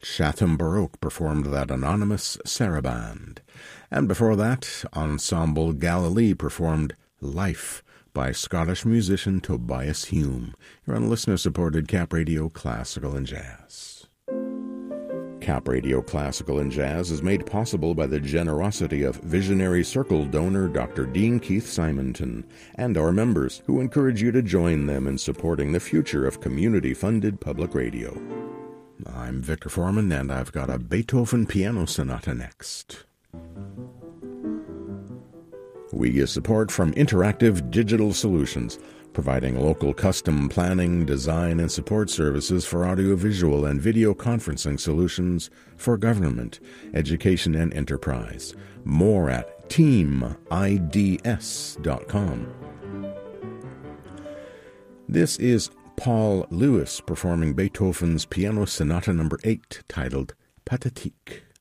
Chatham Baroque performed that anonymous Saraband. And before that, Ensemble Galilee performed Life by Scottish musician Tobias Hume. You're on listener-supported Cap Radio Classical and Jazz. Cap Radio Classical and Jazz is made possible by the generosity of Visionary Circle donor Dr. Dean Keith Simonton and our members, who encourage you to join them in supporting the future of community-funded public radio. I'm Victor Foreman, and I've got a Beethoven Piano Sonata next. We get support from Interactive Digital Solutions, providing local custom planning, design, and support services for audiovisual and video conferencing solutions for government, education, and enterprise. More at teamids.com. This is Paul Lewis performing Beethoven's Piano Sonata No. 8, titled Pathétique.